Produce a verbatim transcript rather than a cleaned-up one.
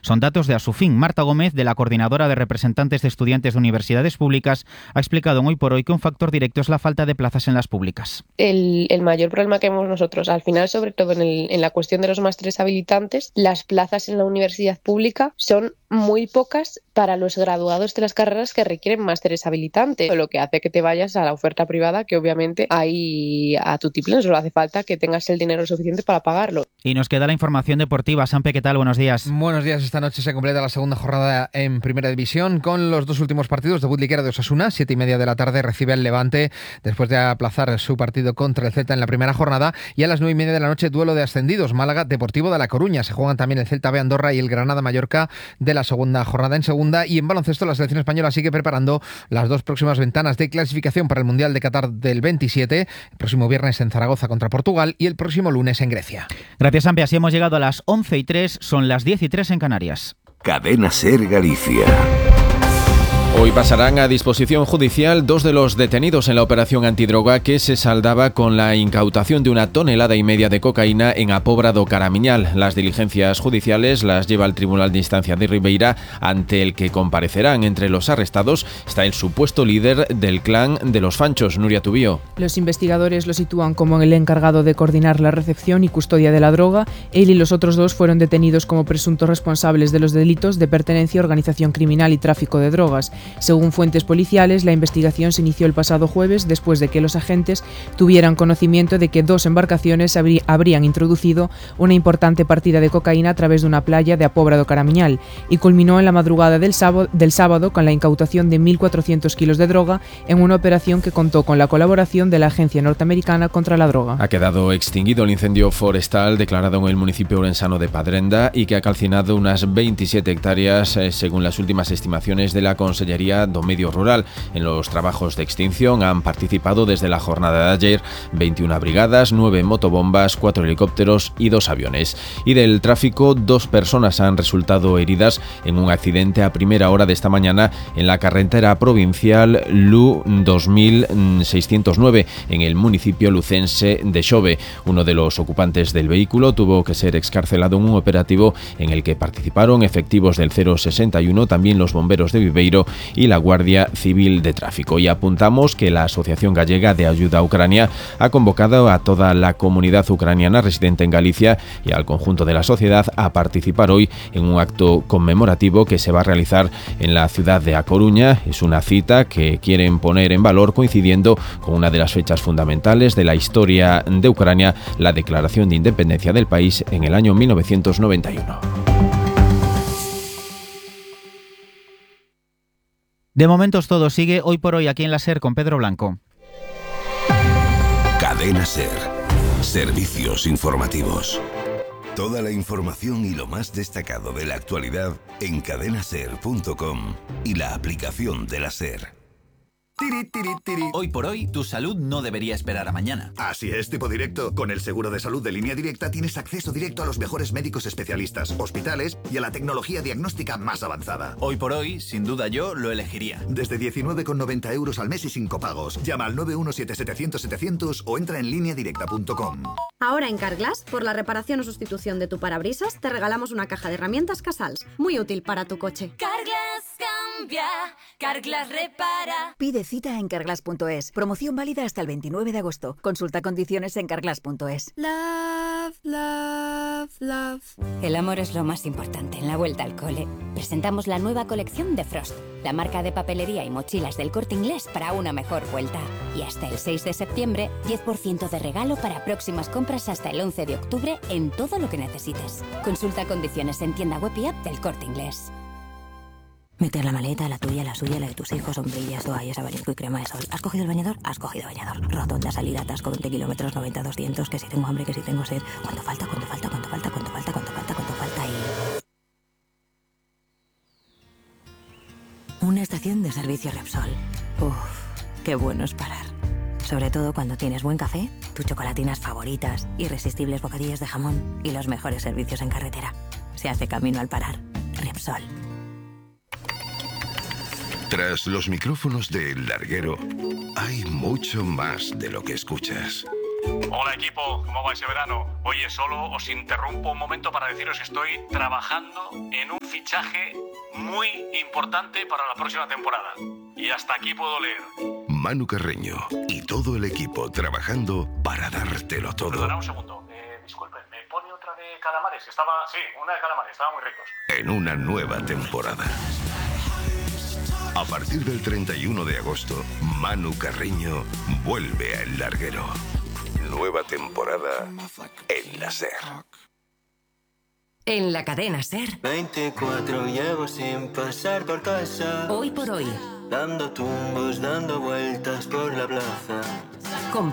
Son datos de Asufin. Marta Gómez, de la Coordinadora de Representantes de Estudiantes de Universidades Públicas, ha explicado en Hoy por Hoy que un factor directo es la falta de plazas en las públicas. El, el mayor problema que vemos nosotros, al final, sobre todo en, el, en la cuestión de los másteres habilitantes, las plazas en la universidad pública son muy pocas para los graduados de las carreras que requieren másteres habilitantes, lo que hace que te vayas a la oferta privada, que obviamente hay a tu tiplén, solo hace falta que tengas el dinero suficiente para pagarlo. Y nos queda la información deportiva. Sampe, ¿qué tal? Buenos días. Buenos días. Esta noche se completa la segunda jornada en Primera División con los dos últimos partidos. Debut liguero de Osasuna, siete y media de la tarde recibe al Levante después de aplazar su partido contra el Celta en la primera jornada, y a las nueve y media de la noche duelo de ascendidos, Málaga Deportivo de La Coruña. Se juegan también el Celta B Andorra y el Granada Mallorca de la segunda jornada en segunda. Y en baloncesto la selección española sigue preparando las dos próximas ventanas de clasificación para el Mundial de Qatar del veintisiete, el próximo viernes en Zaragoza contra Portugal y el próximo lunes en Grecia. Gracias, Sampe. Así hemos llegado a las once y tres, son las diez y tres en Canarias. Cadena SER Galicia. Hoy pasarán a disposición judicial dos de los detenidos en la operación antidroga que se saldaba con la incautación de una tonelada y media de cocaína en Apobra do Caramiñal. Las diligencias judiciales las lleva el Tribunal de Instancia de Ribeira, ante el que comparecerán. Entre los arrestados está el supuesto líder del clan de los Fanchos, Nuria Tubío. Los investigadores lo sitúan como el encargado de coordinar la recepción y custodia de la droga. Él y los otros dos fueron detenidos como presuntos responsables de los delitos de pertenencia a organización criminal y tráfico de drogas. Según fuentes policiales, la investigación se inició el pasado jueves después de que los agentes tuvieran conocimiento de que dos embarcaciones habrí- habrían introducido una importante partida de cocaína a través de una playa de Apobra do Caramiñal, y culminó en la madrugada del sábado, del sábado con la incautación de mil cuatrocientos kilos de droga en una operación que contó con la colaboración de la Agencia Norteamericana contra la Droga. Ha quedado extinguido el incendio forestal declarado en el municipio orensano de Padrenda y que ha calcinado unas veintisiete hectáreas, eh, según las últimas estimaciones de la Consellería do Medio Rural. En los trabajos de extinción han participado desde la jornada de ayer veintiuna brigadas, nueve motobombas, cuatro helicópteros y dos aviones. Y del tráfico, dos personas han resultado heridas en un accidente a primera hora de esta mañana en la carretera provincial L U dos mil seiscientos nueve en el municipio lucense de Xove. Uno de los ocupantes del vehículo tuvo que ser excarcelado en un operativo en el que participaron efectivos del cero sesenta y uno, también los bomberos de Viveiro y la Guardia Civil de Tráfico. Y apuntamos que la Asociación Gallega de Ayuda a Ucrania ha convocado a toda la comunidad ucraniana residente en Galicia y al conjunto de la sociedad a participar hoy en un acto conmemorativo que se va a realizar en la ciudad de A Coruña. Es una cita que quieren poner en valor coincidiendo con una de las fechas fundamentales de la historia de Ucrania, la declaración de independencia del país en el año mil novecientos noventa y uno. De momentos todo sigue Hoy por Hoy aquí en la SER con Pedro Blanco. Cadena SER. Servicios informativos. Toda la información y lo más destacado de la actualidad en cadena ser punto com y la aplicación de la SER. Tiri, tiri, tiri. Hoy por hoy, tu salud no debería esperar a mañana. Así es, tipo directo. Con el seguro de salud de Línea Directa tienes acceso directo a los mejores médicos especialistas, hospitales y a la tecnología diagnóstica más avanzada. Hoy por hoy, sin duda yo lo elegiría. Desde diecinueve con noventa euros al mes y sin copagos. Llama al nueve uno siete setecientos setecientos o entra en línea directa punto com. Ahora en Carglass, por la reparación o sustitución de tu parabrisas, te regalamos una caja de herramientas Casals, muy útil para tu coche. Carglass cambia, Carglass repara. Pide cita en carglass punto es. Promoción válida hasta el veintinueve de agosto. Consulta condiciones en carglass punto es. Love, love, love. El amor es lo más importante en la vuelta al cole. Presentamos la nueva colección de Frost, la marca de papelería y mochilas del Corte Inglés para una mejor vuelta. Y hasta el seis de septiembre, diez por ciento de regalo para próximas compras hasta el once de octubre en todo lo que necesites. Consulta condiciones en tienda web y app del Corte Inglés. Meter la maleta, la tuya, la suya, la de tus hijos, sombrillas, toallas, abanico y crema de sol. ¿Has cogido el bañador? Has cogido bañador. Rotonda, salida, atasco, veinte kilómetros, noventa, doscientos, que si tengo hambre, que si tengo sed. ¿Cuánto falta? ¿Cuánto falta? ¿Cuánto falta? ¿Cuánto falta? ¿Cuánto falta? ¿Cuánto falta? Y... una estación de servicio Repsol. Uff, qué bueno es parar. Sobre todo cuando tienes buen café, tus chocolatinas favoritas, irresistibles bocadillos de jamón y los mejores servicios en carretera. Se hace camino al parar. Repsol. Tras los micrófonos de El Larguero, hay mucho más de lo que escuchas. Hola equipo, ¿cómo va ese verano? Oye, solo os interrumpo un momento para deciros que estoy trabajando en un fin fichaje muy importante para la próxima temporada. Y hasta aquí puedo leer. Manu Carreño y todo el equipo trabajando para dártelo todo. Perdona un segundo. Eh, disculpen, ¿me pone otra de calamares? Estaba... Sí, una de calamares, estaban muy ricos. En una nueva temporada. A partir del treinta y uno de agosto, Manu Carreño vuelve a El Larguero. Nueva temporada en la SER. En la cadena SER. veinticuatro llevo sin pasar por casa. Hoy por hoy. Dando tumbos, dando vueltas por la plaza.